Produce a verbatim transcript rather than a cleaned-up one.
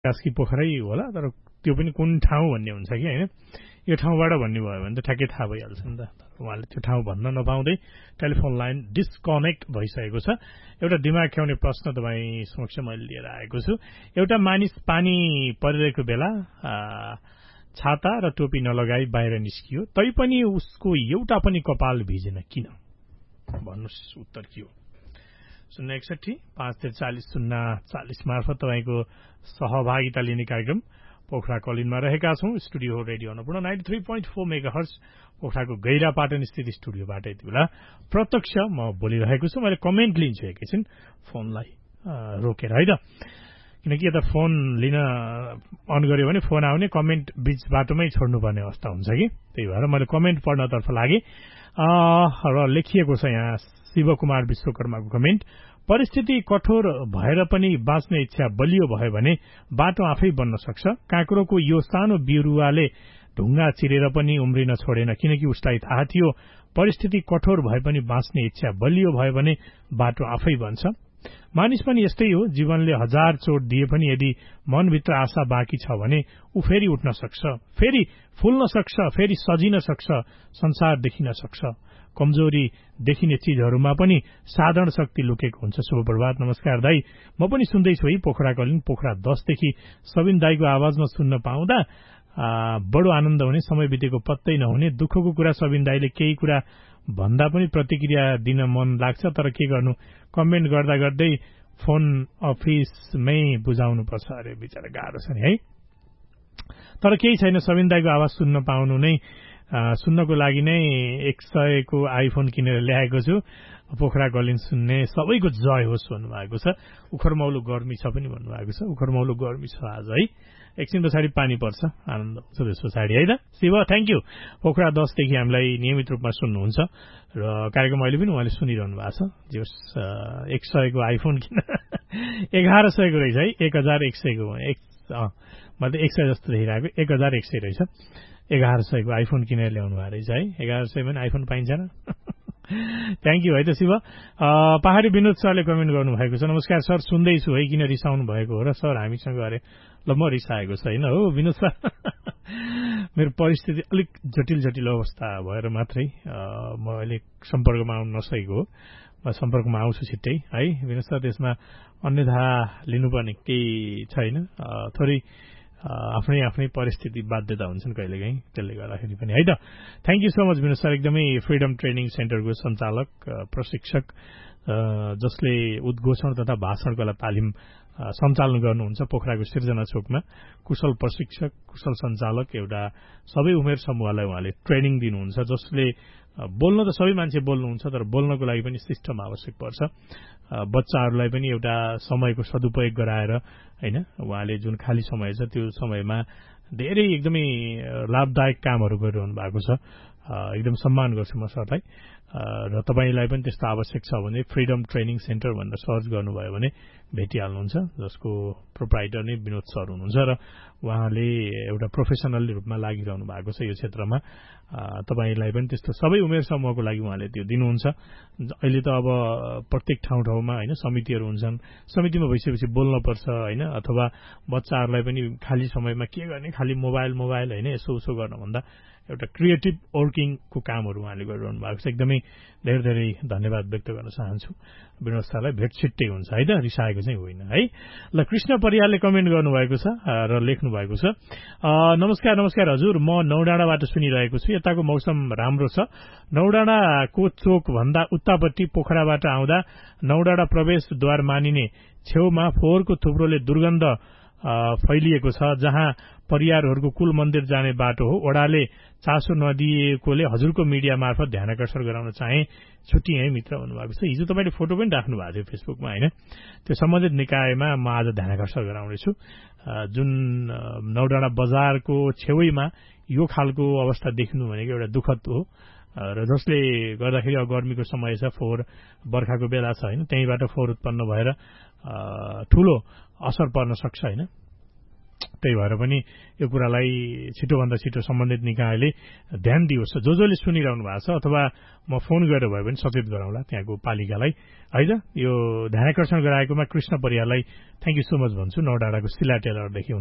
कास्की पोखरै होला, तर त्यो पनि कुन ठाउँ भन्ने हुन्छ कि होइन, यो ठाउँबाट भन्ने भयो भने त ठ्याक्कै थाहा भइहाल्छ नि त। उहाँले त्यो ठाउँ भन्न नपाउँदै टेलिफोन लाइन डिस्कनेक्ट भइसकेको छ। एउटा दिमाग खेउने प्रश्न तपाईँ समक्ष मैले लिएर आएको छु। एउटा मानिस पानी परिरहेको बेला छाता र टोपी नलगाई बाहिर निस्कियो, तैपनि उसको एउटा पनि कपाल भिजेन, किन? भन्नुहोस् उत्तर के हो? शून्य एकसठी पाँच त्रिचालिस शून्य चालिस मार्फत तपाईँको सहभागिता लिने कार्यक्रम पोखरा कलिनमा रहेका छौं। Studio radio Annapurna ninety three point four mega hertz पोखराको गैरापाटन स्थित स्टुडियोबाट यति बेला प्रत्यक्ष म बोलिरहेको छु। मैले कमेन्ट लिन्छु एकैछिन फोनलाई रोकेर है त, किनकि यता फोन लिन अन गर्यो भने फोन आउने, कमेन्ट बीच बाटोमै छोड्नुपर्ने अवस्था हुन्छ कि, त्यही भएर मैले कमेन्ट पढ्नतर्फ लागे र लेखिएको छ यहाँ शिवकुमार विश्वकर्माको कमेन्ट। परिस्थिति कठोर भएर पनि बाँच्ने इच्छा बलियो भयो भने बाटो आफै बन्न सक्छ। काँक्रोको यो सानो बिरुवाले ढुङ्गा चिरेर पनि उम्रिन छोडेन, किनकि उसलाई थाहा थियो परिस्थिति कठोर भए पनि बाँच्ने इच्छा बलियो भयो भने बाटो आफै बन्छ। मानिस पनि यस्तै हो, जीवनले हजार चोट दिए पनि यदि मनभित्र आशा बाँकी छ भने ऊ फेरि उठ्न सक्छ, फेरि फुल्न सक्छ, फेरि सजिन सक्छ, संसार देखिन सक्छ। कमजोरी देखिने चीजहरूमा पनि साधारण शक्ति लुकेको हुन्छ। शुभ प्रभात, नमस्कार दाई, म पनि सुन्दैछु है पोखरा कलिन पोखरा दसदेखि सबिन दाईको आवाजमा सुन्न पाउँदा बडो आनन्द हुने, समय बितेको पत्तै नहुने। दुःखको कुरा सबिन दाईले केही कुरा भन्दा पनि प्रतिक्रिया दिन मन लाग्छ, तर के गर्नु, कमेन्ट गर्दा गर्दै फोन अफिसमै बुझाउनु पर्छ। अरे बिचरा गाह्रो छ नि है, तर केही छैन, सबिन दाईको आवाज सुन्न पाउनु नै सुन्नको लागि नै एक सयको आइफोन किनेर ल्याएको छु। पोखरा कलिन सुन्ने सबैको जय होस् भन्नुभएको छ। उखरमौलो गर्मी छ पनि भन्नुभएको छ, उखरमौलो गर्मी छ आज है। एकछिन पछाडि पानी पर्छ, आनन्द हुन्छ त्यस पछाडि है त। शिव थ्याङ्क यू, पोखरा दसदेखि हामीलाई नियमित रूपमा सुन्नुहुन्छ र कार्यक्रम अहिले पनि उहाँले सुनिरहनु भएको छ। जे एक सयको आइफोन किन एघार सयको रहेछ है, एक हजार एक सयको एक मतलब एक सय जस्तो देखिरहेको, एक हजार एक सय रहेछ। एघार सयको आइफोन किनेर ल्याउनु भएको रहेछ है, एघार सय पनि आइफोन पाइन्छ न। थ्याङ्क यू है त शिव। पहाडी विनोद सरले कमेन्ट गर्नुभएको छ, नमस्कार सर, सुन्दैछु है, किन रिसाउनु भएको हो र सर हामीसँग? अरे ल म रिसाएको छैन हो विनोद सर, मेरो परिस्थिति अलिक जटिल जटिल अवस्था भएर मात्रै म अहिले सम्पर्कमा आउन नसकेको हो। म सम्पर्कमा आउँछु छिट्टै है विनोद सर, त्यसमा अन्यथा लिनुपर्ने केही छैन। थोरै आफ्नै आफ्नै परिस्थिति बाध्यता हुन्छन् कहिलेकाहीँ, त्यसले गर्दाखेरि पनि है त। Thank you so much Vinod sir, एकदमै फ्रिडम ट्रेनिङ सेन्टरको सञ्चालक प्रशिक्षक जसले उद्घोषण तथा भाषण कला तालिम सञ्चालन गर्नुहुन्छ पोखराको सिर्जना चोकमा। कुशल प्रशिक्षक, कुशल सञ्चालक, एउटा सबै उमेर समूहलाई उहाँले ट्रेनिङ दिनुहुन्छ, जसले बोल्न त सबै मान्छे बोल्नुहुन्छ, तर बोल्नको लागि पनि सिस्टम आवश्यक पर्छ। बच्चाहरूलाई पनि एउटा समयको सदुपयोग गराएर होइन, उहाँले जुन खाली समय छ त्यो समयमा धेरै एकदमै लाभदायक कामहरू गरिरहनु भएको छ। एकदम सम्मान गर्छु म सरलाई, र तपाईँलाई पनि त्यस्तो आवश्यक छ भने फ्रिडम ट्रेनिङ सेन्टर भनेर सर्च गर्नुभयो भने भेटिहाल्नुहुन्छ, जसको प्रोप्राइटर नै विनोद सर हुनुहुन्छ र उहाँले एउटा प्रोफेसनल रूपमा लागिरहनु भएको छ यो क्षेत्रमा। तपाईँलाई पनि त्यस्तो सबै उमेर समूहको लागि उहाँले त्यो दिनुहुन्छ। अहिले त अब प्रत्येक ठाउँ ठाउँमा होइन समितिहरू हुन्छन्, समितिमा भइसकेपछि बोल्नुपर्छ होइन, अथवा बच्चाहरूलाई पनि खाली समयमा के गर्ने, खालि मोबाइल मोबाइल होइन यसो उसो गर्नुभन्दा एउटा क्रिएटिभ वर्किङको कामहरू उहाँले गरिरहनु भएको छ। एकदमै धेरै धेरै धन्यवाद व्यक्त गर्न चाहन्छु विनोद सरलाई। भेट छिट्टै हुन्छ है त, रिसाएको चाहिँ होइन है। ल कृष्ण परियारले कमेन्ट गर्नुभएको छ र लेख्नु भएको छ, नमस्कार नमस्कार हजुर, म नौडाँडाबाट सुनिरहेको छु। यताको मौसम राम्रो छ। नौडाँडाको चोक भन्दा उत्तापट्टि पोखराबाट आउँदा नौडाँडा प्रवेशद्वार मानिने छेउमा फोहोरको थुप्रोले दुर्गन्ध फैलिएको छ, जहाँ परियारहरूको कुल मन्दिर जाने बाटो हो। ओडाले चासो नदिएकोले हजुरको मिडिया मार्फत ध्यान आकर्षण गराउन चाहे, छुट्टी है मित्र भन्नुभएको छ। हिजो तपाईँले फोटो पनि राख्नु भएको थियो फेसबुकमा होइन, त्यो सम्बन्धित निकायमा म आज ध्यान आकर्षण गराउनेछु। जुन नौडाँडा बजारको छेउमा यो खालको अवस्था देख्नु भनेको एउटा दुःखद हो, र जसले गर्दाखेरि अब गर्मीको समय छ, फोहोर बर्खाको बेला छ होइन, त्यहीँबाट फोहोर उत्पन्न भएर ठूलो असर पर्न सक्छ होइन। त्यही भएर पनि यो कुरालाई छिटोभन्दा छिटो सम्बन्धित निकायले ध्यान दियोस्। जो जसले सुनिरहनु भएको छ अथवा म फोन गरेर भए पनि सचेत गराउँला त्यहाँको पालिकालाई है त। यो ध्यानाकर्षण गराएकोमा Krishna परियारलाई thank you so much भन्छु। नौडाँडाको सिला टेलरदेखि